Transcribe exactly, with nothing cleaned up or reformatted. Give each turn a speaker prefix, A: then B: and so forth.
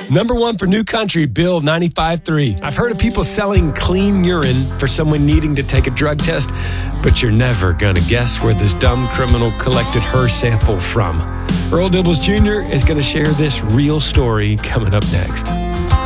A: Number one for New Country, Bill ninety-five three. I've heard of people selling clean urine for someone needing to take a drug test, but you're never going to guess where this dumb criminal collected her sample from. Earl Dibbles Junior is going to share this real story coming up next.